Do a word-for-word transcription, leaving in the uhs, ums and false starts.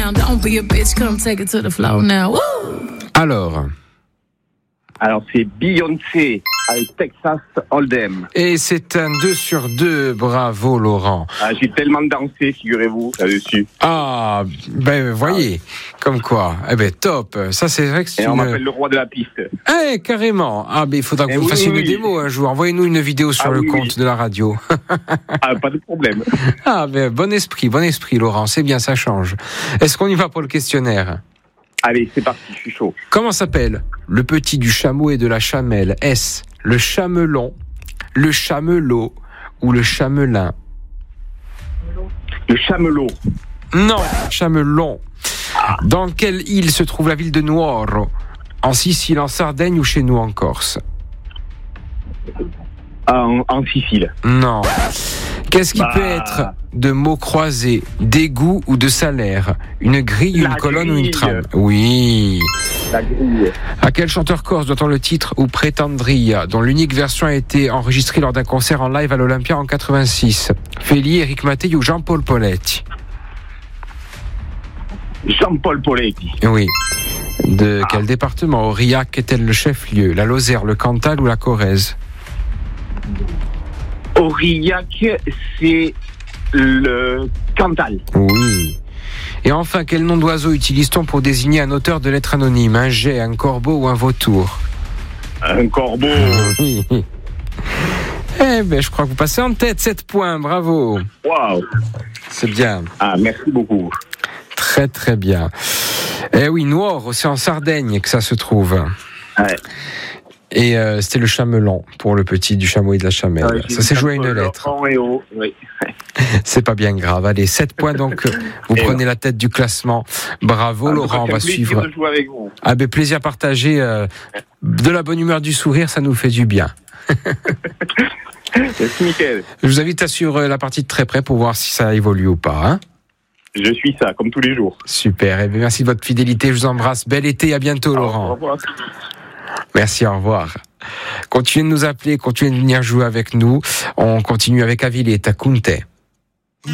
Don't be a bitch, come take it to the floor now. Woo! Alors Alors, c'est Beyoncé avec Texas Hold'em. Et c'est un deux sur deux, bravo Laurent. Ah, j'ai tellement dansé, figurez-vous, là-dessus. Ah, ben voyez, ah. Comme quoi. Eh ben top, ça c'est vrai que c'est Et une... on m'appelle le roi de la piste. Eh, carrément. Ah, mais il faudra que Et vous oui, fassiez oui, une oui. démo un jour. Envoyez-nous une vidéo sur ah, le oui, compte oui. de la radio. Ah, pas de problème. Ah, ben bon esprit, bon esprit Laurent, c'est bien, ça change. Est-ce qu'on y va pour le questionnaire ? Allez, c'est parti, je suis chaud. Comment s'appelle le petit du chameau et de la chamelle ? Est-ce le chamelon, le chamelot ou le chamelin ? Le chamelot. Non, chamelon. Dans quelle île se trouve la ville de Nuoro ? En Sicile, en Sardaigne ou chez nous en Corse ? En, en Sicile. Non. Qu'est-ce qui Bah... peut être de mots croisés, d'égout ou de salaire ? Une grille, La une colonne grille. ou une trame ? Oui. La grille. À quel chanteur corse doit-on le titre ou Pretendria, dont l'unique version a été enregistrée lors d'un concert en live à l'Olympia en quatre-vingt-six ? Féli, Éric Mattei ou Jean-Paul Poletti ? Jean-Paul Poletti. Oui. De Ah. quel département Aurillac est-elle le chef-lieu ? La Lozère, le Cantal ou la Corrèze ? Aurillac, c'est le Cantal. Oui. Et enfin, quel nom d'oiseau utilise-t-on pour désigner un auteur de lettres anonymes ? Un jet, un corbeau ou un vautour ? Un corbeau. Oui. Eh ben, je crois que vous passez en tête, sept points, bravo. Waouh. C'est bien. Ah, merci beaucoup. Très très bien. Eh oui, Nuoro, c'est en Sardaigne que ça se trouve. Ouais. Et euh, c'était le chamelon pour le petit du chameau et de la chamelle. Ouais, ça s'est joué à une lettre. Et haut, oui. C'est pas bien grave. Allez, sept points donc. Vous et prenez non. la tête du classement. Bravo Ah, Laurent, on va suivre. De jouer avec vous. Ah ben plaisir partagé. Euh, de la bonne humeur, du sourire, ça nous fait du bien. Merci Mickaël. Je vous invite à suivre la partie de très près pour voir si ça évolue ou pas. Hein. Je suis ça, comme tous les jours. Super. Eh bien, merci de votre fidélité. Je vous embrasse. Bel été. À bientôt, Laurent. Au revoir. Merci. Au revoir. Continuez de nous appeler, continuez de venir jouer avec nous. On continue avec Avile et Tacunte.